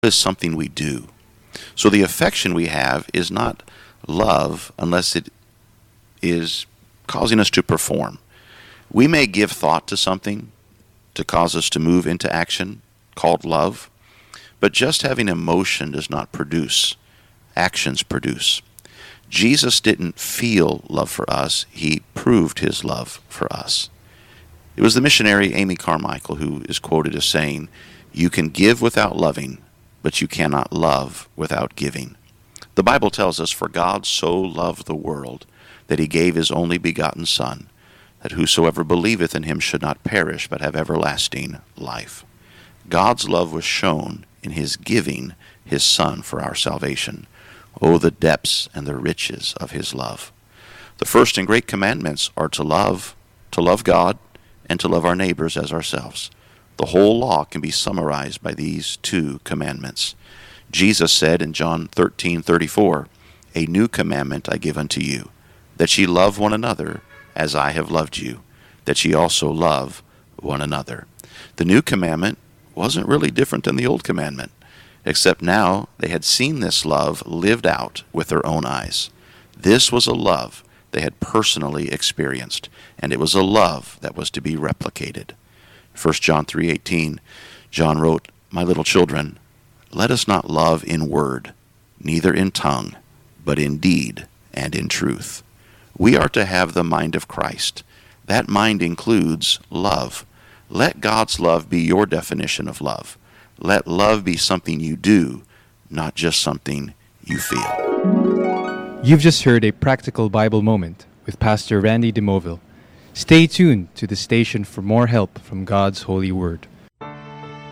is something we do. So the affection we have is not love unless it is causing us to perform. We may give thought to something to cause us to move into action called love, but just having emotion does not produce. Actions produce. Jesus didn't feel love for us, he proved his love for us. It was the missionary Amy Carmichael who is quoted as saying, "You can give without loving, but you cannot love without giving." The Bible tells us, "For God so loved the world, that he gave his only begotten Son, that whosoever believeth in him should not perish, but have everlasting life." God's love was shown in his giving his Son for our salvation. Oh, the depths and the riches of his love. The first and great commandments are to love God, and to love our neighbors as ourselves. The whole law can be summarized by these two commandments. Jesus said in John 13:34, "A new commandment I give unto you, that ye love one another as I have loved you, that ye also love one another." The new commandment wasn't really different than the old commandment, except now they had seen this love lived out with their own eyes. This was a love they had personally experienced, and it was a love that was to be replicated. 1 John 3:18, John wrote, "My little children, let us not love in word, neither in tongue, but in deed and in truth." We are to have the mind of Christ. That mind includes love. Let God's love be your definition of love. Let love be something you do, not just something you feel. You've just heard a practical Bible moment with Pastor Randy DeMoville. Stay tuned to the station for more help from God's holy word.